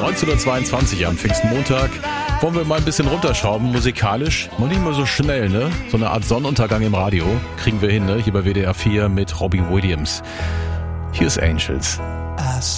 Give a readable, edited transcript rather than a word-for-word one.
19:22 Uhr am Pfingstmontag. Wollen wir mal ein bisschen runterschrauben, musikalisch. Noch nicht mal so schnell, ne? So eine Art Sonnenuntergang im Radio. Kriegen wir hin, ne? Hier bei WDR 4 mit Robbie Williams. Hier ist Angels.